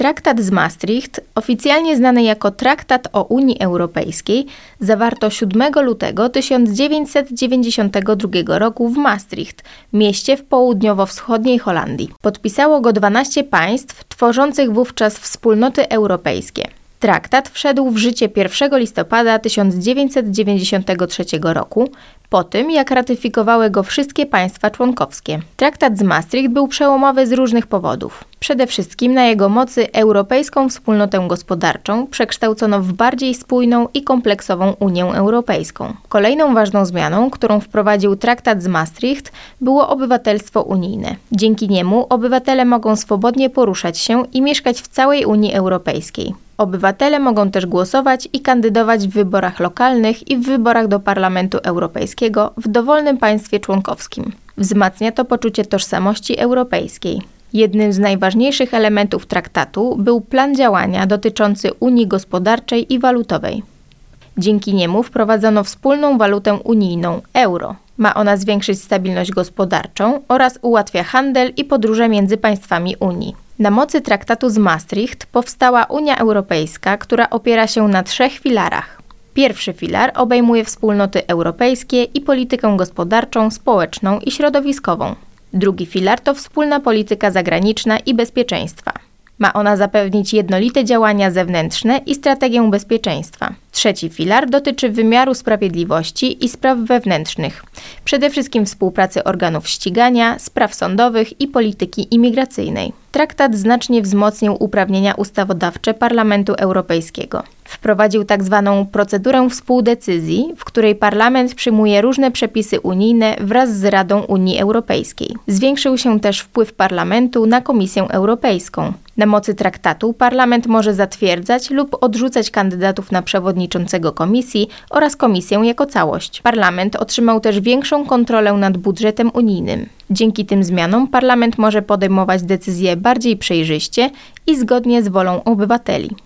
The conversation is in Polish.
Traktat z Maastricht, oficjalnie znany jako Traktat o Unii Europejskiej, zawarto 7 lutego 1992 roku w Maastricht, mieście w południowo-wschodniej Holandii. Podpisało go 12 państw tworzących wówczas wspólnoty europejskie. Traktat wszedł w życie 1 listopada 1993 roku, po tym jak ratyfikowały go wszystkie państwa członkowskie. Traktat z Maastricht był przełomowy z różnych powodów. Przede wszystkim na jego mocy Europejską Wspólnotę Gospodarczą przekształcono w bardziej spójną i kompleksową Unię Europejską. Kolejną ważną zmianą, którą wprowadził Traktat z Maastricht, było obywatelstwo unijne. Dzięki niemu obywatele mogą swobodnie poruszać się i mieszkać w całej Unii Europejskiej. Obywatele mogą też głosować i kandydować w wyborach lokalnych i w wyborach do Parlamentu Europejskiego w dowolnym państwie członkowskim. Wzmacnia to poczucie tożsamości europejskiej. Jednym z najważniejszych elementów traktatu był plan działania dotyczący Unii Gospodarczej i Walutowej. Dzięki niemu wprowadzono wspólną walutę unijną – euro. Ma ona zwiększyć stabilność gospodarczą oraz ułatwia handel i podróże między państwami Unii. Na mocy traktatu z Maastricht powstała Unia Europejska, która opiera się na 3 filarach. Pierwszy filar obejmuje wspólnoty europejskie i politykę gospodarczą, społeczną i środowiskową. Drugi filar to wspólna polityka zagraniczna i bezpieczeństwa. Ma ona zapewnić jednolite działania zewnętrzne i strategię bezpieczeństwa. Trzeci filar dotyczy wymiaru sprawiedliwości i spraw wewnętrznych, przede wszystkim współpracy organów ścigania, spraw sądowych i polityki imigracyjnej. Traktat znacznie wzmocnił uprawnienia ustawodawcze Parlamentu Europejskiego. Wprowadził tzw. procedurę współdecyzji, w której Parlament przyjmuje różne przepisy unijne wraz z Radą Unii Europejskiej. Zwiększył się też wpływ Parlamentu na Komisję Europejską. Na mocy traktatu Parlament może zatwierdzać lub odrzucać kandydatów na przewodniczącego Komisji oraz Komisję jako całość. Parlament otrzymał też większą kontrolę nad budżetem unijnym. Dzięki tym zmianom Parlament może podejmować decyzje bardziej przejrzyście i zgodnie z wolą obywateli.